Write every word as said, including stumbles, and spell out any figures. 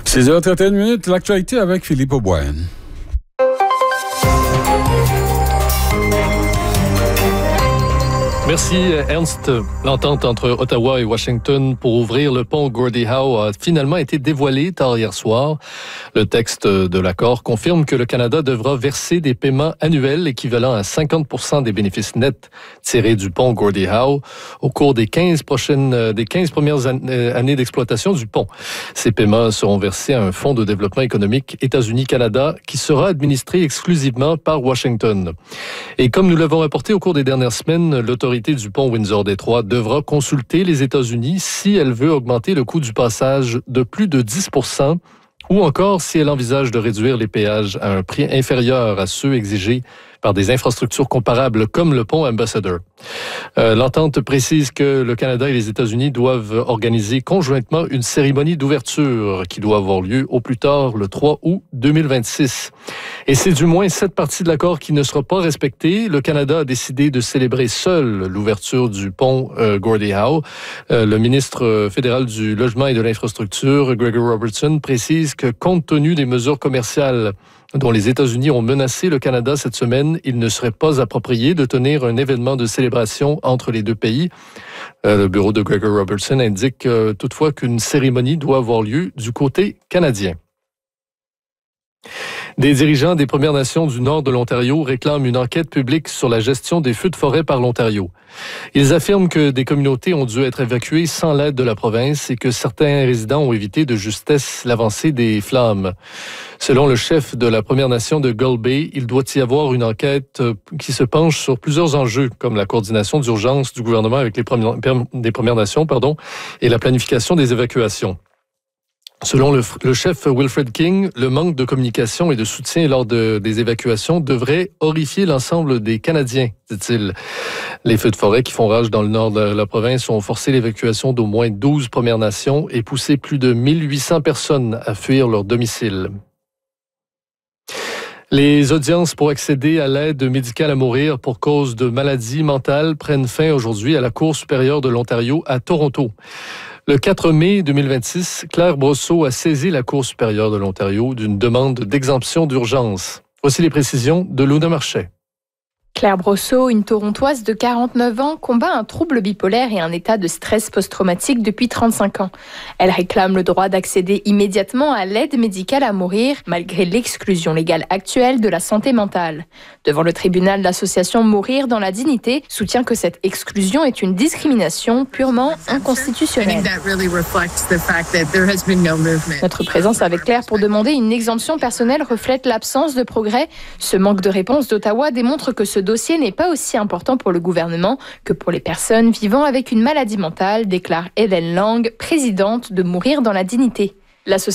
six heures trente et une minutes, l'actualité avec Philippe O'Brien. Merci Ernst. L'entente entre Ottawa et Washington pour ouvrir le pont Gordie Howe a finalement été dévoilée tard hier soir. Le texte de l'accord confirme que le Canada devra verser des paiements annuels équivalents à cinquante pour cent des bénéfices nets tirés du pont Gordie Howe au cours des quinze prochaines, des quinze premières années d'exploitation du pont. Ces paiements seront versés à un fonds de développement économique États-Unis-Canada qui sera administré exclusivement par Washington. Et comme nous l'avons rapporté au cours des dernières semaines, l'autorité du pont Windsor-Détroit devra consulter les États-Unis si elle veut augmenter le coût du passage de plus de dix pour cent ou encore si elle envisage de réduire les péages à un prix inférieur à ceux exigés par des infrastructures comparables comme le pont Ambassador. Euh, l'entente précise que le Canada et les États-Unis doivent organiser conjointement une cérémonie d'ouverture qui doit avoir lieu au plus tard le trois août deux mille vingt-six. Et c'est du moins cette partie de l'accord qui ne sera pas respectée. Le Canada a décidé de célébrer seul l'ouverture du pont euh, Gordie Howe. Euh, le ministre fédéral du Logement et de l'Infrastructure, Gregor Robertson, précise que compte tenu des mesures commerciales dont les États-Unis ont menacé le Canada cette semaine, il ne serait pas approprié de tenir un événement de célébration entre les deux pays. Euh, le bureau de Gregor Robertson indique euh, toutefois qu'une cérémonie doit avoir lieu du côté canadien. Des dirigeants des Premières Nations du nord de l'Ontario réclament une enquête publique sur la gestion des feux de forêt par l'Ontario. Ils affirment que des communautés ont dû être évacuées sans l'aide de la province et que certains résidents ont évité de justesse l'avancée des flammes. Selon le chef de la Première Nation de Gull Bay, il doit y avoir une enquête qui se penche sur plusieurs enjeux, comme la coordination d'urgence du gouvernement avec les Premières, des Premières Nations pardon, et la planification des évacuations. Selon le, le chef Wilfred King, le manque de communication et de soutien lors de, des évacuations devrait horrifier l'ensemble des Canadiens, dit-il. Les feux de forêt qui font rage dans le nord de la province ont forcé l'évacuation d'au moins douze Premières Nations et poussé plus de mille huit cents personnes à fuir leur domicile. Les audiences pour accéder à l'aide médicale à mourir pour cause de maladies mentales prennent fin aujourd'hui à la Cour supérieure de l'Ontario à Toronto. Le quatre mai deux mille vingt-six, Claire Brosseau a saisi la Cour supérieure de l'Ontario d'une demande d'exemption d'urgence. Voici les précisions de Luna Marchais. Claire Brosseau, une Torontoise de quarante-neuf ans, combat un trouble bipolaire et un état de stress post-traumatique depuis trente-cinq ans. Elle réclame le droit d'accéder immédiatement à l'aide médicale à mourir, malgré l'exclusion légale actuelle de la santé mentale. Devant le tribunal, l'association Mourir dans la dignité soutient que cette exclusion est une discrimination purement inconstitutionnelle. Notre présence avec Claire pour demander une exemption personnelle reflète l'absence de progrès. Ce manque de réponse d'Ottawa démontre que ce dossier n'est pas aussi important pour le gouvernement que pour les personnes vivant avec une maladie mentale, déclare Hélène Lang, présidente de Mourir dans la dignité. L'association